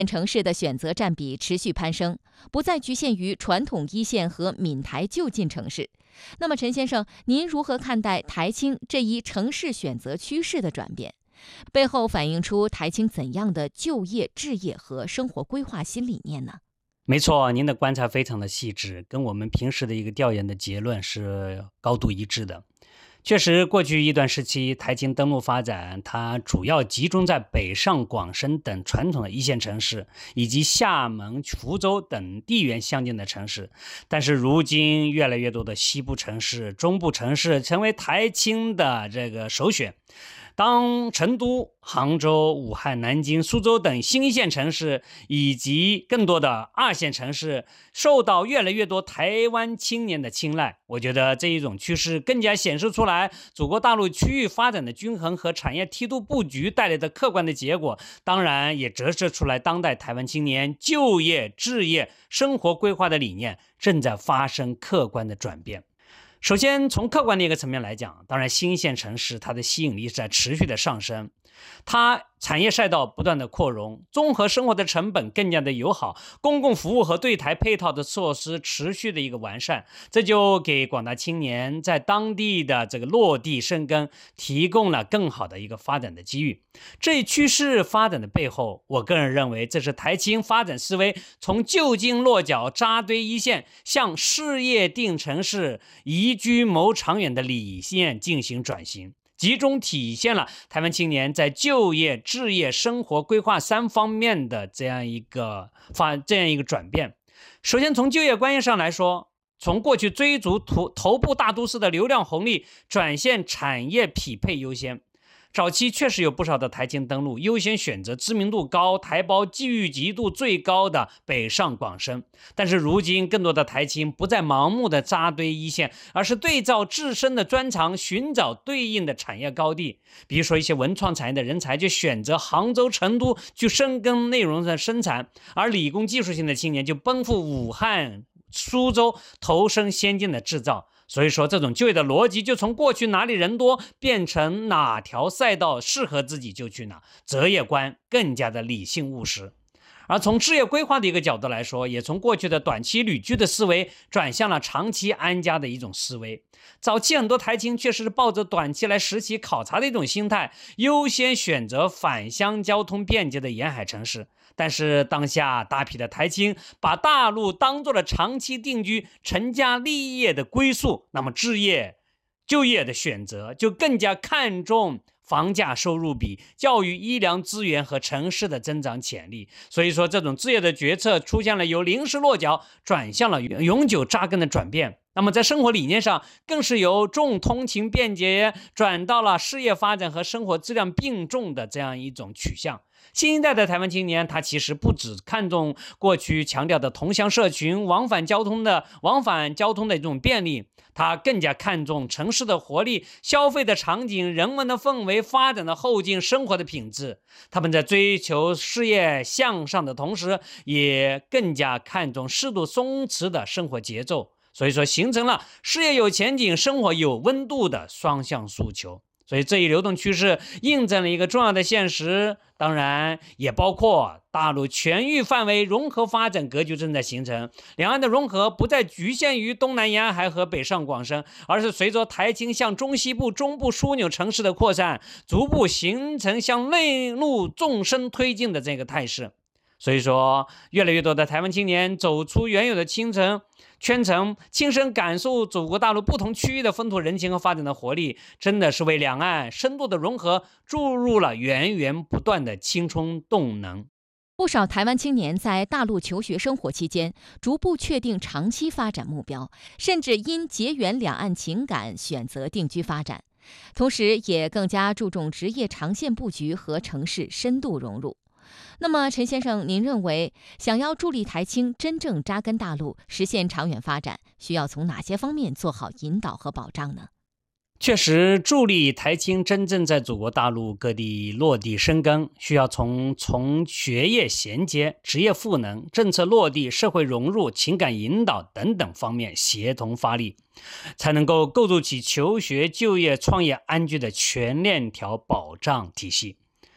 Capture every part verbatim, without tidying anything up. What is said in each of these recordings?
城市的选择占比持续攀升，不再局限于传统一线和闽台就近城市。那么，陈先生，您如何看待台青这一城市选择趋势的转变？背后反映出台青怎样的就业、置业和生活规划新理念呢？ 没错，您的观察非常的细致，跟我们平时的一个调研的结论是高度一致的。确实，过去一段时期，台青登陆发展，它主要集中在北上广深等传统的一线城市，以及厦门、福州等地缘相近的城市。但是如今，越来越多的西部城市、中部城市成为台青的这个首选。当成都、杭州、武汉、南京、苏州等新一线城市以及更多的二线城市受到越来越多台湾青年的青睐，我觉得这一种趋势更加显示出来祖国大陆区域发展的均衡和产业梯度布局带来的客观的结果，当然也折射出来当代台湾青年就业、置业、生活规划的理念正在发生客观的转变。首先，从客观的一个层面来讲，当然新一线城市它的吸引力是在持续的上升，它产业赛道不断的扩容，综合生活的成本更加的友好，公共服务和对台配套的措施持续的一个完善，这就给广大青年在当地的这个落地生根提供了更好的一个发展的机遇。这一趋势发展的背后，我个人认为这是台青发展思维从就近落脚扎堆一线向事业定城市宜居谋长远的理念进行转型，集中体现了台湾青年在就业、置业、生活规划三方面的这样一个发这样一个转变。首先从就业观念上来说，从过去追逐头头部大都市的流量红利，转现产业匹配优先。早期确实有不少的台青登陆优先选择知名度高、台胞聚集度最高的北上广深，但是如今更多的台青不再盲目的扎堆一线，而是对照自身的专长，寻找对应的产业高地。比如说一些文创产业的人才就选择杭州、成都去深耕内容的生产，而理工技术性的青年就奔赴武汉、苏州投身先进的制造。所以说这种就业的逻辑就从过去哪里人多变成哪条赛道适合自己就去哪，择业观更加的理性务实。而从置业规划的一个角度来说，也从过去的短期旅居的思维转向了长期安家的一种思维。早期很多台青确实是抱着短期来实习考察的一种心态，优先选择返乡交通便捷的沿海城市。但是当下大批的台青把大陆当作了长期定居、成家立业的归宿，那么置业、就业的选择就更加看重房价收入比、教育医疗资源和城市的增长潜力。所以说这种置业的决策出现了由临时落脚转向了永久扎根的转变。那么在生活理念上更是由重通勤便捷转到了事业发展和生活质量并重的这样一种取向。新一代的台湾青年，他其实不只看重过去强调的同乡社群、往返交通的往返交通的这种便利，他更加看重城市的活力、消费的场景、人文的氛围、发展的后劲、生活的品质。他们在追求事业向上的同时，也更加看重适度松弛的生活节奏。所以说，形成了事业有前景、生活有温度的双向诉求。所以这一流动趋势印证了一个重要的现实，当然也包括大陆全域范围融合发展格局正在形成，两岸的融合不再局限于东南沿海和北上广深，而是随着台青向中西部、中部枢纽城市的扩散，逐步形成向内陆纵深推进的这个态势。所以说，越来越多的台湾青年走出原有的清城圈层，亲身感受祖国大陆不同区域的风土人情和发展的活力，真的是为两岸深度的融合注入了源源不断的青春动能。 不少台湾青年在大陆求学生活期间，逐步确定长期发展目标，甚至因结缘两岸情感选择定居发展，同时也更加注重职业长线布局和城市深度融入。那么陈先生，您认为想要助力台青真正扎根大陆，实现长远发展，需要从哪些方面做好引导和保障呢？ 确实，助力台青真正在祖国大陆各地落地生根，需要从从学业衔接、职业赋能、政策落地、社会融入、情感引导等等方面协同发力，才能够构筑起求学、就业、创业安居的全链条保障体系。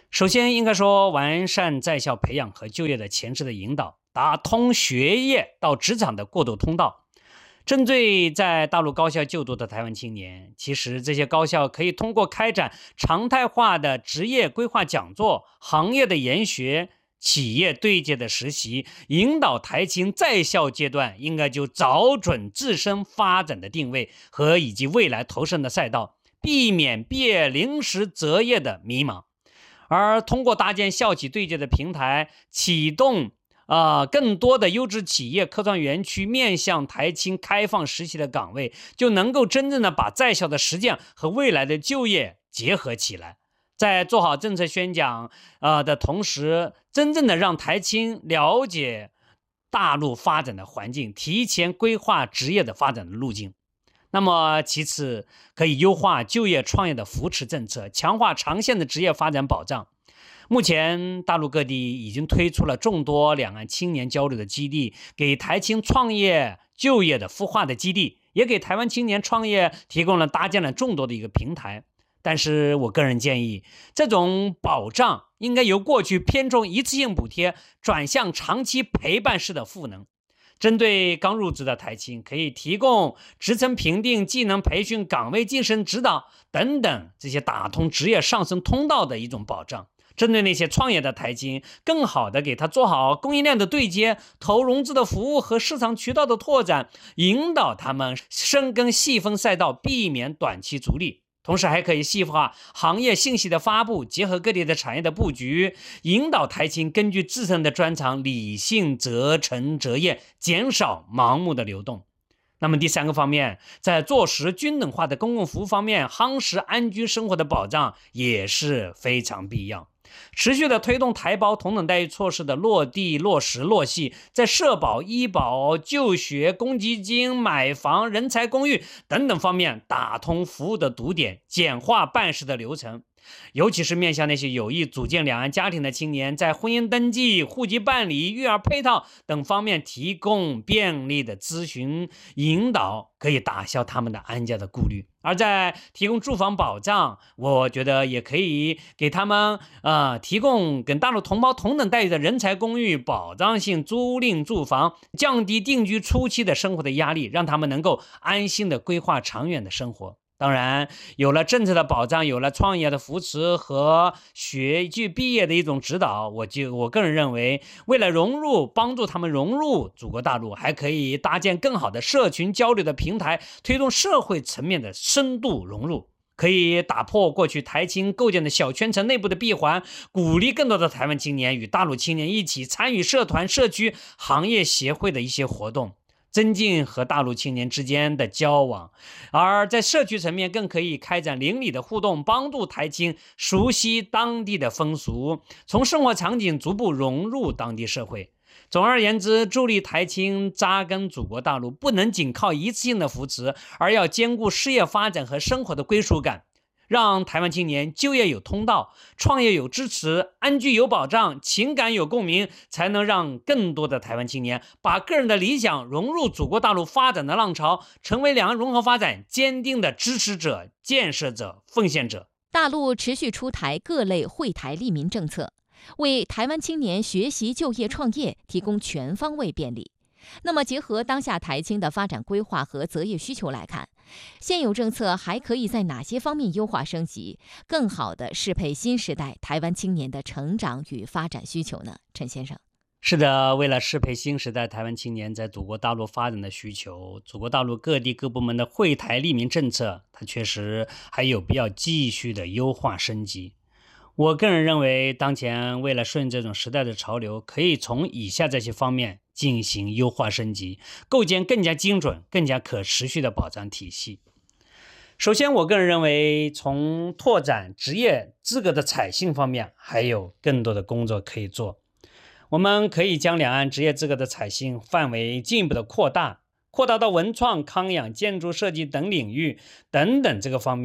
首先应该说完善在校培养和就业的前置的引导，打通学业到职场的过渡通道。针对在大陆高校就读的台湾青年，其实这些高校可以通过开展常态化的职业规划讲座、行业的研学、企业对接的实习，引导台青在校阶段应该就找准自身发展的定位和以及未来投身的赛道，避免毕业临时择业的迷茫。而通过搭建校企对接的平台，启动啊、呃，更多的优质企业科创园区面向台青开放实习的岗位，就能够真正的把在校的实践和未来的就业结合起来。在做好政策宣讲呃的同时，真正的让台青了解大陆发展的环境，提前规划职业的发展的路径。那么其次，可以优化就业创业的扶持政策，强化长线的职业发展保障。目前大陆各地已经推出了众多两岸青年交流的基地，给台青创业就业的孵化的基地，也给台湾青年创业提供了搭建了众多的一个平台。但是我个人建议，这种保障应该由过去偏重一次性补贴转向长期陪伴式的赋能。针对刚入职的台青，可以提供职称评定、技能培训、岗位晋升指导等等这些打通职业上升通道的一种保障。针对那些创业的台青，更好的给他做好供应链的对接、投融资的服务和市场渠道的拓展，引导他们深耕细分赛道，避免短期逐利。同时还可以细化行业信息的发布，结合各地的产业的布局，引导台青根据自身的专长理性择成择业，减少盲目的流动。那么第三个方面，在做实均等化的公共服务方面，夯实安居生活的保障也是非常必要。持续的推动台胞同等待遇措施的落地落实落细，在社保、医保、就学、公积金、买房、人才公寓等等方面打通服务的堵点，简化办事的流程。尤其是面向那些有意组建两岸家庭的青年，在婚姻登记、户籍办理、育儿配套等方面提供便利的咨询引导，可以打消他们的安家的顾虑。而在提供住房保障，我觉得也可以给他们呃提供跟大陆同胞同等待遇的人才公寓、保障性租赁住房，降低定居初期的生活的压力，让他们能够安心的规划长远的生活。当然，有了政策的保障，有了创业的扶持和学具毕业的一种指导，我就我个人认为，为了融入，帮助他们融入祖国大陆，还可以搭建更好的社群交流的平台，推动社会层面的深度融入，可以打破过去台青构建的小圈层内部的闭环，鼓励更多的台湾青年与大陆青年一起参与社团、社区、行业协会的一些活动，增进和大陆青年之间的交往。而在社区层面，更可以开展邻里的互动，帮助台青熟悉当地的风俗，从生活场景逐步融入当地社会。总而言之，助力台青扎根祖国大陆，不能仅靠一次性的扶持，而要兼顾事业发展和生活的归属感，让台湾青年就业有通道，创业有支持，安居有保障，情感有共鸣，才能让更多的台湾青年把个人的理想融入祖国大陆发展的浪潮，成为两岸融合发展坚定的支持者、建设者、奉献者。 大陆持续出台各类惠台利民政策，为台湾青年学习、就业、创业提供全方位便利。那么结合当下台青的发展规划和择业需求来看，现有政策还可以在哪些方面优化升级，更好地适配新时代台湾青年的成长与发展需求呢？陈先生。 是的，为了适配新时代台湾青年在祖国大陆发展的需求，祖国大陆各地各部门的惠台利民政策，它确实还有必要继续的优化升级。我个人认为，当前为了顺这种时代的潮流，可以从以下这些方面进行优化升级，构建更加精准、更加可持续的保障体系。首先，我个人认为，从拓展职业资格的采信方面，还有更多的工作可以做。我们可以将两岸职业资格的采信范围进一步的扩大，扩大到文创、康养、建筑设计等领域等等这个方面。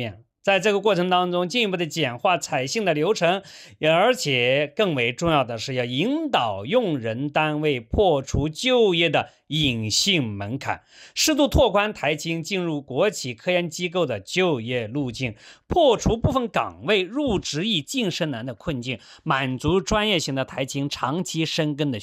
在这个过程当中，进一步的简化采信的流程，而且更为重要的是要引导用人单位破除就业的隐性门槛，适度拓宽台青进入国企科研机构的就业路径，破除部分岗位入职易晋升难的困境，满足专业型的台青长期深耕的